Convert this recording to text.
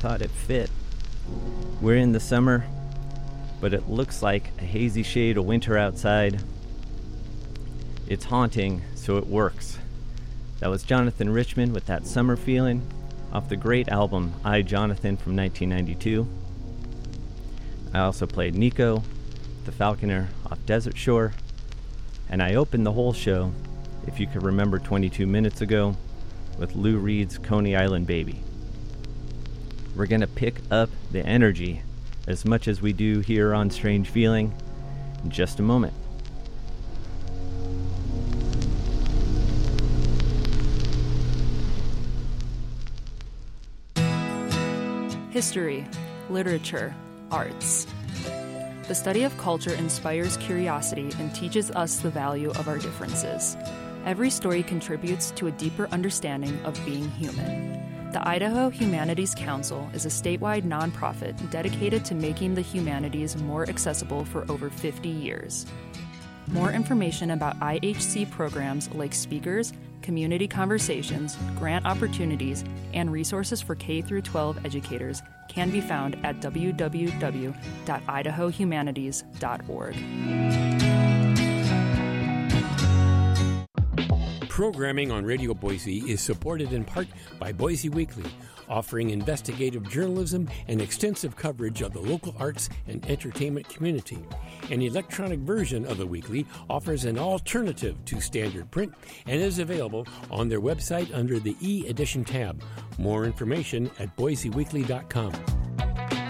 thought it fit. We're in the summer, but it looks like a hazy shade of winter outside. It's haunting, so it works. That was Jonathan Richman with That Summer Feeling off the great album I, Jonathan from 1992. I also played Nico, the Falconer off Desert Shore, and I opened the whole show, if you could remember 22 minutes ago, with Lou Reed's Coney Island Baby. We're going to pick up the energy as much as we do here on Strange Feeling in just a moment. History, literature, arts. The study of culture inspires curiosity and teaches us the value of our differences. Every story contributes to a deeper understanding of being human. The Idaho Humanities Council is a statewide nonprofit dedicated to making the humanities more accessible for over 50 years. More information about IHC programs like speakers, community conversations, grant opportunities, and resources for K-12 educators can be found at www.idahohumanities.org. Programming on Radio Boise is supported in part by Boise Weekly, offering investigative journalism and extensive coverage of the local arts and entertainment community. An electronic version of the weekly offers an alternative to standard print and is available on their website under the e-edition tab. More information at boiseweekly.com.